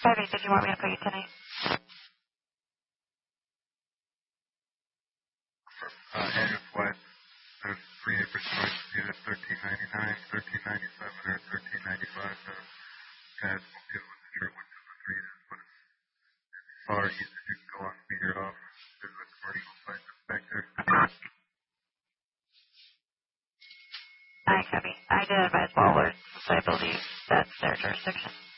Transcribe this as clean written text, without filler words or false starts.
5-8, did you want me to put you tonight? Annual flight, there's 3 April choice, either $13.99, $13.97, or $13.95. Guys won't get with the trip, which is the 3 is, but it's far easy to go on and figure it off. There's a commercial flight that's back there. I copy. I did advise Ballard, so I believe that's their jurisdiction.